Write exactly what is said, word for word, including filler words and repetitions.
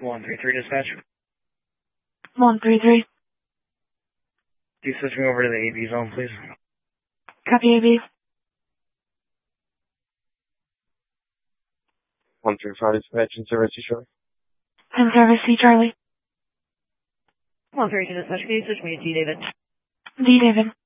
one three three dispatch. one three three. Can you switch me over to the A B zone, please? Copy A B. one three five dispatch in service to Charlie. In service, C Charlie. one three two dispatch, can you switch me to D David? D David.